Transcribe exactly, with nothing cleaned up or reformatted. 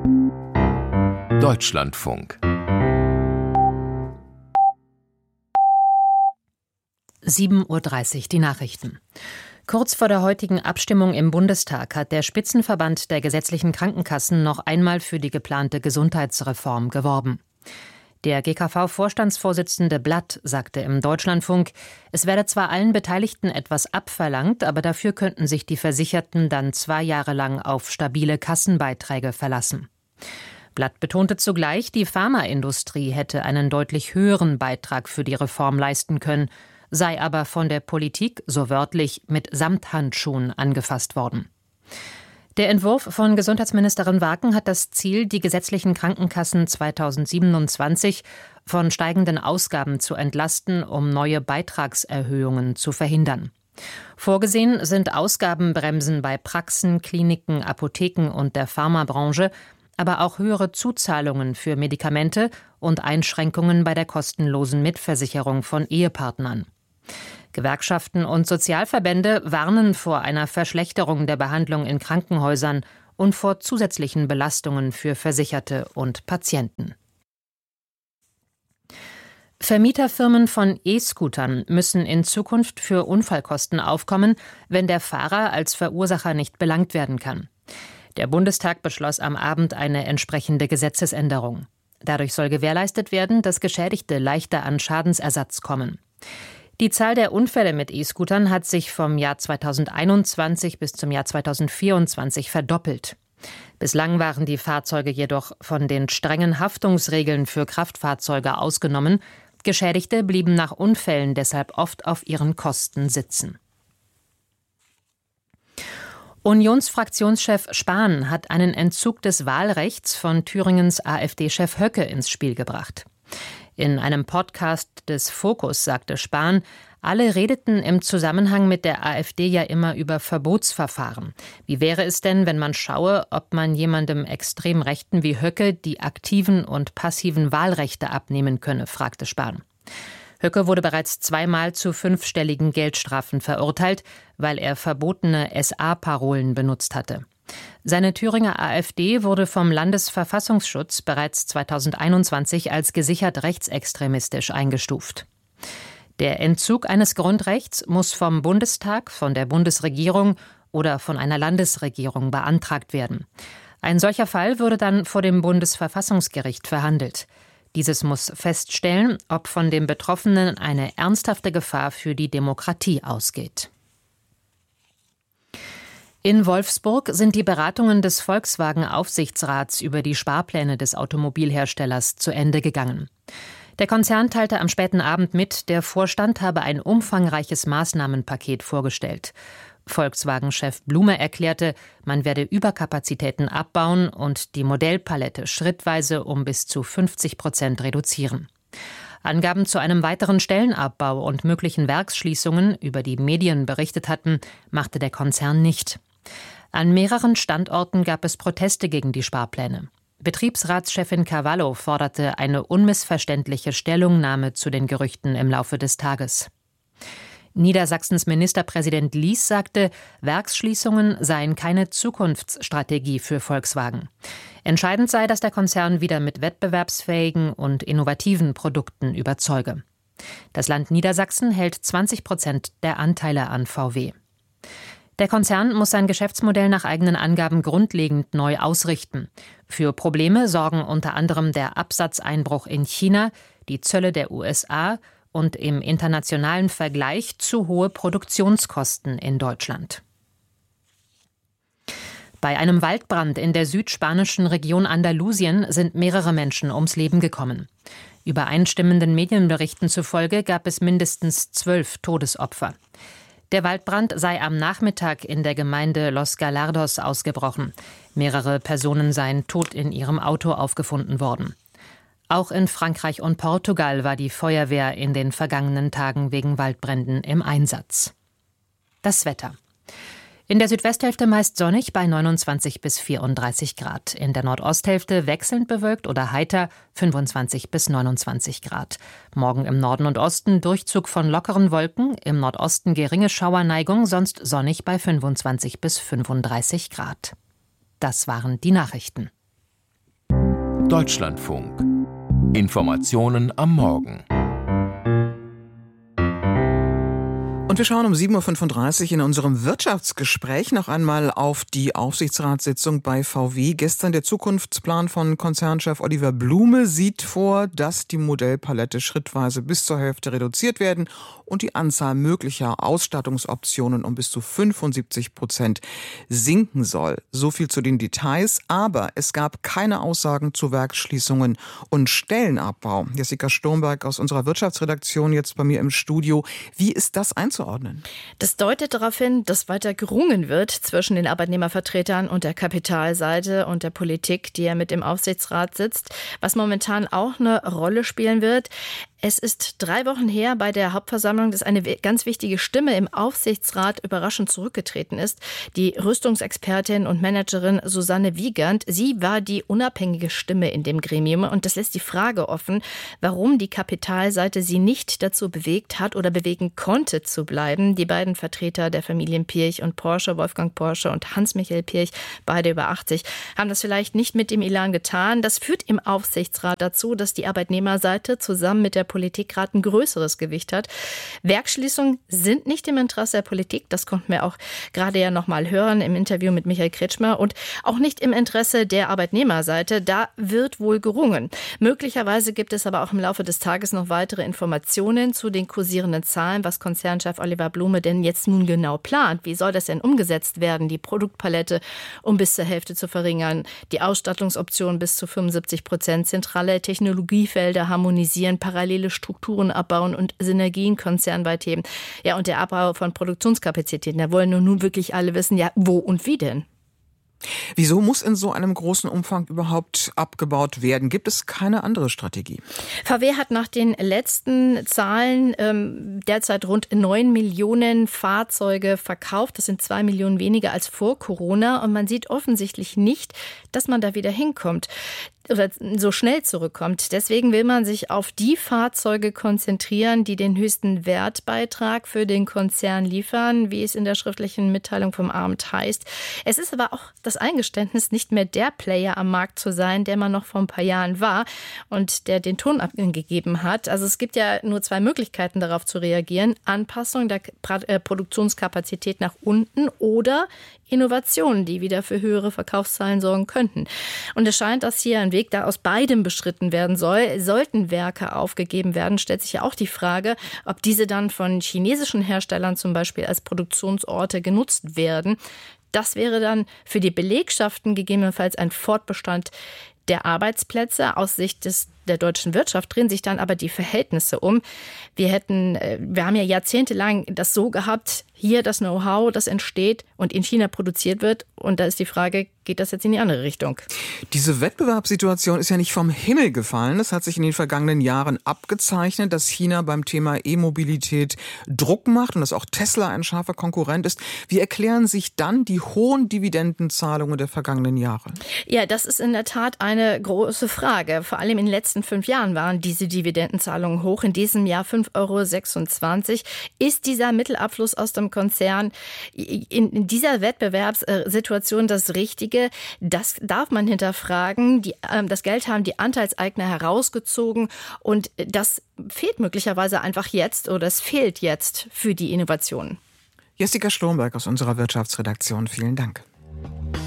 Deutschlandfunk. sieben Uhr dreißig, die Nachrichten. Kurz vor der heutigen Abstimmung im Bundestag hat der Spitzenverband der gesetzlichen Krankenkassen noch einmal für die geplante Gesundheitsreform geworben. Der G K V-Vorstandsvorsitzende Blatt sagte im Deutschlandfunk, es werde zwar allen Beteiligten etwas abverlangt, aber dafür könnten sich die Versicherten dann zwei Jahre lang auf stabile Kassenbeiträge verlassen. Blatt betonte zugleich, die Pharmaindustrie hätte einen deutlich höheren Beitrag für die Reform leisten können, sei aber von der Politik, so wörtlich, mit Samthandschuhen angefasst worden. Der Entwurf von Gesundheitsministerin Waken hat das Ziel, die gesetzlichen Krankenkassen zweitausendsiebenundzwanzig von steigenden Ausgaben zu entlasten, um neue Beitragserhöhungen zu verhindern. Vorgesehen sind Ausgabenbremsen bei Praxen, Kliniken, Apotheken und der Pharmabranche, aber auch höhere Zuzahlungen für Medikamente und Einschränkungen bei der kostenlosen Mitversicherung von Ehepartnern. Gewerkschaften und Sozialverbände warnen vor einer Verschlechterung der Behandlung in Krankenhäusern und vor zusätzlichen Belastungen für Versicherte und Patienten. Vermieterfirmen von E-Scootern müssen in Zukunft für Unfallkosten aufkommen, wenn der Fahrer als Verursacher nicht belangt werden kann. Der Bundestag beschloss am Abend eine entsprechende Gesetzesänderung. Dadurch soll gewährleistet werden, dass Geschädigte leichter an Schadensersatz kommen. Die Zahl der Unfälle mit E-Scootern hat sich vom Jahr zweitausendeinundzwanzig bis zum Jahr zweitausendvierundzwanzig verdoppelt. Bislang waren die Fahrzeuge jedoch von den strengen Haftungsregeln für Kraftfahrzeuge ausgenommen. Geschädigte blieben nach Unfällen deshalb oft auf ihren Kosten sitzen. Unionsfraktionschef Spahn hat einen Entzug des Wahlrechts von Thüringens AfD-Chef Höcke ins Spiel gebracht. In einem Podcast des Fokus sagte Spahn, alle redeten im Zusammenhang mit der AfD ja immer über Verbotsverfahren. Wie wäre es denn, wenn man schaue, ob man jemandem extrem Rechten wie Höcke die aktiven und passiven Wahlrechte abnehmen könne, fragte Spahn. Höcke wurde bereits zweimal zu fünfstelligen Geldstrafen verurteilt, weil er verbotene S A-Parolen benutzt hatte. Seine Thüringer AfD wurde vom Landesverfassungsschutz bereits zweitausendeinundzwanzig als gesichert rechtsextremistisch eingestuft. Der Entzug eines Grundrechts muss vom Bundestag, von der Bundesregierung oder von einer Landesregierung beantragt werden. Ein solcher Fall würde dann vor dem Bundesverfassungsgericht verhandelt. Dieses muss feststellen, ob von dem Betroffenen eine ernsthafte Gefahr für die Demokratie ausgeht. In Wolfsburg sind die Beratungen des Volkswagen-Aufsichtsrats über die Sparpläne des Automobilherstellers zu Ende gegangen. Der Konzern teilte am späten Abend mit, der Vorstand habe ein umfangreiches Maßnahmenpaket vorgestellt. Volkswagen-Chef Blume erklärte, man werde Überkapazitäten abbauen und die Modellpalette schrittweise um bis zu fünfzig Prozent reduzieren. Angaben zu einem weiteren Stellenabbau und möglichen Werksschließungen, über die Medien berichtet hatten, machte der Konzern nicht. An mehreren Standorten gab es Proteste gegen die Sparpläne. Betriebsratschefin Cavallo forderte eine unmissverständliche Stellungnahme zu den Gerüchten im Laufe des Tages. Niedersachsens Ministerpräsident Lies sagte, Werksschließungen seien keine Zukunftsstrategie für Volkswagen. Entscheidend sei, dass der Konzern wieder mit wettbewerbsfähigen und innovativen Produkten überzeuge. Das Land Niedersachsen hält zwanzig Prozent der Anteile an V W. Der Konzern muss sein Geschäftsmodell nach eigenen Angaben grundlegend neu ausrichten. Für Probleme sorgen unter anderem der Absatzeinbruch in China, die Zölle der U S A und im internationalen Vergleich zu hohe Produktionskosten in Deutschland. Bei einem Waldbrand in der südspanischen Region Andalusien sind mehrere Menschen ums Leben gekommen. Übereinstimmenden Medienberichten zufolge gab es mindestens zwölf Todesopfer. Der Waldbrand sei am Nachmittag in der Gemeinde Los Gallardos ausgebrochen. Mehrere Personen seien tot in ihrem Auto aufgefunden worden. Auch in Frankreich und Portugal war die Feuerwehr in den vergangenen Tagen wegen Waldbränden im Einsatz. Das Wetter. In der Südwesthälfte meist sonnig bei neunundzwanzig bis vierunddreißig Grad. In der Nordosthälfte wechselnd bewölkt oder heiter fünfundzwanzig bis neunundzwanzig Grad. Morgen im Norden und Osten Durchzug von lockeren Wolken, im Nordosten geringe Schauerneigung, sonst sonnig bei fünfundzwanzig bis fünfunddreißig Grad. Das waren die Nachrichten. Deutschlandfunk. Informationen am Morgen. Und wir schauen um sieben Uhr fünfunddreißig in unserem Wirtschaftsgespräch noch einmal auf die Aufsichtsratssitzung bei V W. Gestern der Zukunftsplan von Konzernchef Oliver Blume sieht vor, dass die Modellpalette schrittweise bis zur Hälfte reduziert werden und die Anzahl möglicher Ausstattungsoptionen um bis zu fünfundsiebzig Prozent sinken soll. So viel zu den Details, aber es gab keine Aussagen zu Werksschließungen und Stellenabbau. Jessica Sturmberg aus unserer Wirtschaftsredaktion jetzt bei mir im Studio. Wie ist das einzuordnen? Das deutet darauf hin, dass weiter gerungen wird zwischen den Arbeitnehmervertretern und der Kapitalseite und der Politik, die ja mit im Aufsichtsrat sitzt. Was momentan auch eine Rolle spielen wird: Es ist drei Wochen her bei der Hauptversammlung, dass eine ganz wichtige Stimme im Aufsichtsrat überraschend zurückgetreten ist. Die Rüstungsexpertin und Managerin Susanne Wiegand. Sie war die unabhängige Stimme in dem Gremium. Und das lässt die Frage offen, warum die Kapitalseite sie nicht dazu bewegt hat oder bewegen konnte zu bleiben. Die beiden Vertreter der Familien Pirch und Porsche, Wolfgang Porsche und Hans-Michael Pirch, beide über achtzig, haben das vielleicht nicht mit dem Elan getan. Das führt im Aufsichtsrat dazu, dass die Arbeitnehmerseite zusammen mit der Politik gerade ein größeres Gewicht hat. Werksschließungen sind nicht im Interesse der Politik. Das konnten wir auch gerade ja noch mal hören im Interview mit Michael Kretschmer. Und auch nicht im Interesse der Arbeitnehmerseite. Da wird wohl gerungen. Möglicherweise gibt es aber auch im Laufe des Tages noch weitere Informationen zu den kursierenden Zahlen, was Konzernchef Oliver Blume denn jetzt nun genau plant. Wie soll das denn umgesetzt werden? Die Produktpalette um bis zur Hälfte zu verringern, die Ausstattungsoption bis zu fünfundsiebzig Prozent, zentrale Technologiefelder harmonisieren, parallel Strukturen abbauen und Synergien konzernweit heben. Ja, und der Abbau von Produktionskapazitäten. Da wollen nun wirklich alle wissen, ja, wo und wie denn? Wieso muss in so einem großen Umfang überhaupt abgebaut werden? Gibt es keine andere Strategie? V W hat nach den letzten Zahlen ähm, derzeit rund neun Millionen Fahrzeuge verkauft. Das sind zwei Millionen weniger als vor Corona. Und man sieht offensichtlich nicht, dass man da wieder hinkommt oder so schnell zurückkommt. Deswegen will man sich auf die Fahrzeuge konzentrieren, die den höchsten Wertbeitrag für den Konzern liefern, wie es in der schriftlichen Mitteilung vom Amt heißt. Es ist aber auch das Eingeständnis, nicht mehr der Player am Markt zu sein, der man noch vor ein paar Jahren war und der den Ton abgegeben hat. Also es gibt ja nur zwei Möglichkeiten, darauf zu reagieren: Anpassung der Produktionskapazität nach unten oder Innovationen, die wieder für höhere Verkaufszahlen sorgen könnten. Und es scheint, dass hier ein Weg da aus beidem beschritten werden soll. Sollten Werke aufgegeben werden, stellt sich ja auch die Frage, ob diese dann von chinesischen Herstellern zum Beispiel als Produktionsorte genutzt werden. Das wäre dann für die Belegschaften gegebenenfalls ein Fortbestand der Arbeitsplätze. Aus Sicht des der deutschen Wirtschaft drehen sich dann aber die Verhältnisse um. Wir hätten, wir haben ja jahrzehntelang das so gehabt, hier das Know-how, das entsteht und in China produziert wird. Und da ist die Frage, geht das jetzt in die andere Richtung? Diese Wettbewerbssituation ist ja nicht vom Himmel gefallen. Es hat sich in den vergangenen Jahren abgezeichnet, dass China beim Thema E-Mobilität Druck macht und dass auch Tesla ein scharfer Konkurrent ist. Wie erklären sich dann die hohen Dividendenzahlungen der vergangenen Jahre? Ja, das ist in der Tat eine große Frage. Vor allem in den letzten fünf Jahren waren diese Dividendenzahlungen hoch. In diesem Jahr fünf Euro sechsundzwanzig. Ist dieser Mittelabfluss aus dem Konzern in dieser Wettbewerbssituation das Richtige? Das darf man hinterfragen. Die, äh, das Geld haben die Anteilseigner herausgezogen und das fehlt möglicherweise einfach jetzt oder es fehlt jetzt für die Innovationen. Jessica Sturmberg aus unserer Wirtschaftsredaktion, vielen Dank.